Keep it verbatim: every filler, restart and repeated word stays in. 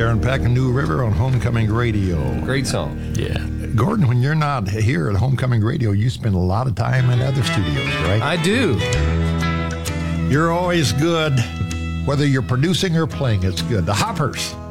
Darren Peck and New River on Homecoming Radio. Great song. Yeah. Gordon, when you're not here at Homecoming Radio, you spend a lot of time in other studios, right? I do. You're always good. Whether you're producing or playing, it's good. The Hoppers.